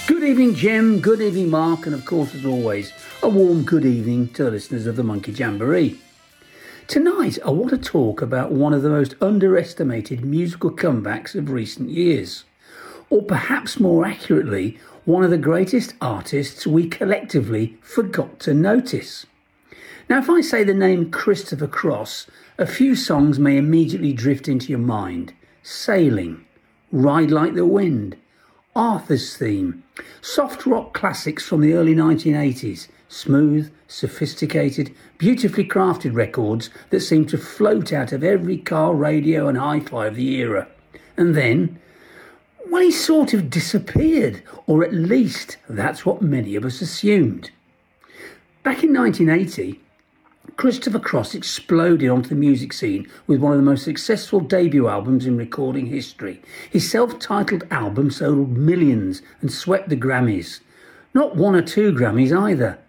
Good evening, Jim. Good evening, Mark. And of course, as always, a warm good evening to the listeners of the Monkey Jamboree. Tonight, I want to talk about one of the most underestimated musical comebacks of recent years. Or perhaps more accurately, one of the greatest artists we collectively forgot to notice. Now, if I say the name Christopher Cross, a few songs may immediately drift into your mind. Sailing, Ride Like the Wind, Arthur's Theme, soft rock classics from the early 1980s, smooth, sophisticated, beautifully crafted records that seem to float out of every car radio and hi-fi of the era. And then, well, he sort of disappeared, or at least that's what many of us assumed. Back in 1980, Christopher Cross exploded onto the music scene with one of the most successful debut albums in recording history. His self-titled album sold millions and swept the Grammys. Not 1 or 2 Grammys either.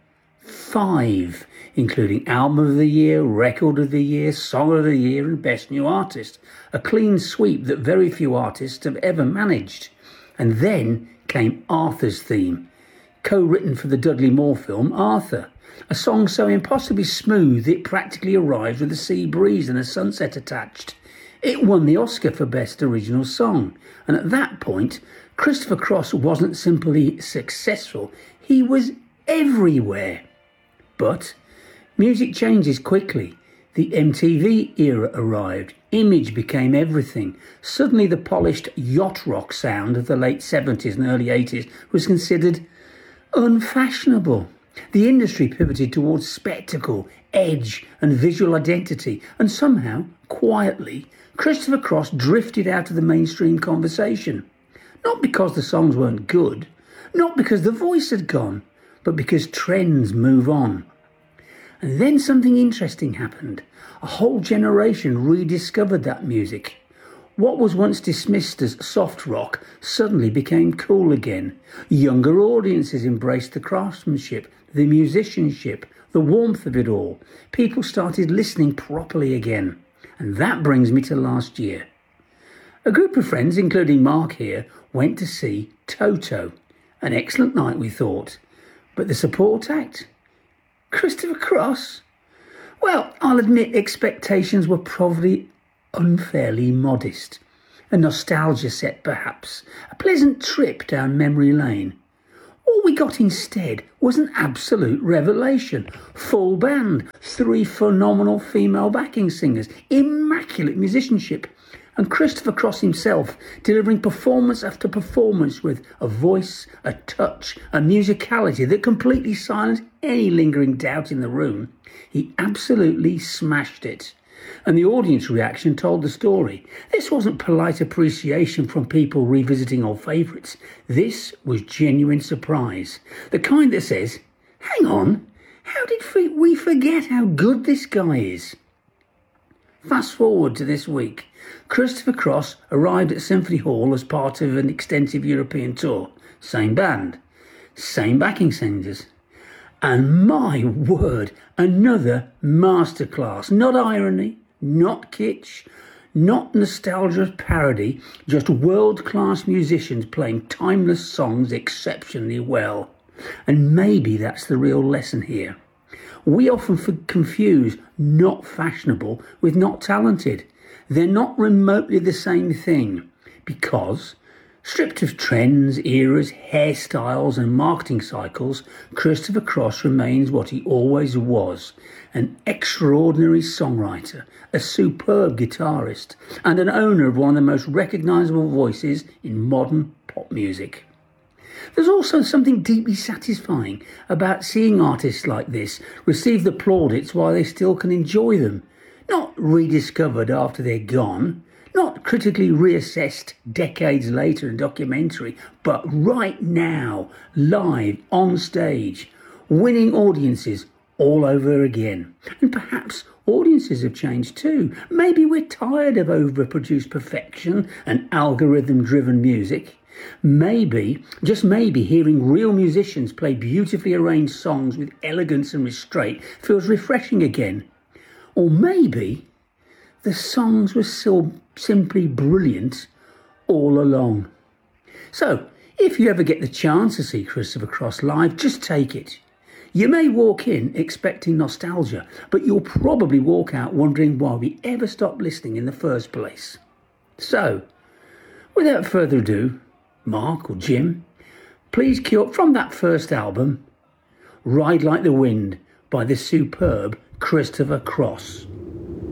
5, including Album of the Year, Record of the Year, Song of the Year and Best New Artist. A clean sweep that very few artists have ever managed. And then came Arthur's Theme, co-written for the Dudley Moore film Arthur. A song so impossibly smooth it practically arrives with a sea breeze and a sunset attached. It won the Oscar for Best Original Song, and at that point, Christopher Cross wasn't simply successful, he was everywhere. But music changes quickly. The MTV era arrived, image became everything. Suddenly the polished yacht rock sound of the late 70s and early 80s was considered unfashionable. The industry pivoted towards spectacle, edge and visual identity, and somehow, quietly, Christopher Cross drifted out of the mainstream conversation. Not because the songs weren't good, not because the voice had gone, but because trends move on. And then something interesting happened. A whole generation rediscovered that music. What was once dismissed as soft rock suddenly became cool again. Younger audiences embraced the craftsmanship, the musicianship, the warmth of it all. People started listening properly again. And that brings me to last year. A group of friends, including Mark here, went to see Toto. An excellent night, we thought. But the support act? Christopher Cross? Well, I'll admit expectations were probably unfairly modest. A nostalgia set, perhaps. A pleasant trip down memory lane. All we got instead was an absolute revelation. Full band, 3 phenomenal female backing singers, immaculate musicianship, and Christopher Cross himself delivering performance after performance with a voice, a touch, a musicality that completely silenced any lingering doubt in the room. He absolutely smashed it. And the audience reaction told the story. This wasn't polite appreciation from people revisiting old favourites. This was genuine surprise. The kind that says, hang on, how did we forget how good this guy is? Fast forward to this week. Christopher Cross arrived at Symphony Hall as part of an extensive European tour. Same band, same backing singers. And my word, another masterclass. Not irony, not kitsch, not nostalgia parody, just world-class musicians playing timeless songs exceptionally well. And maybe that's the real lesson here. We often confuse not fashionable with not talented. They're not remotely the same thing because, stripped of trends, eras, hairstyles and marketing cycles, Christopher Cross remains what he always was, an extraordinary songwriter, a superb guitarist and an owner of one of the most recognisable voices in modern pop music. There's also something deeply satisfying about seeing artists like this receive the plaudits while they still can enjoy them, not rediscovered after they're gone, not critically reassessed decades later in documentary, but right now, live, on stage, winning audiences all over again. And perhaps audiences have changed too. Maybe we're tired of overproduced perfection and algorithm-driven music. Maybe, just maybe, hearing real musicians play beautifully arranged songs with elegance and restraint feels refreshing again. Or maybe the songs were so simply brilliant all along. So, If you ever get the chance to see Christopher Cross live, just take it. You may walk in expecting nostalgia, but you'll probably walk out wondering why we ever stopped listening in the first place. So, without further ado, Mark or Jim, please cue up from that first album, Ride Like the Wind by the superb Christopher Cross.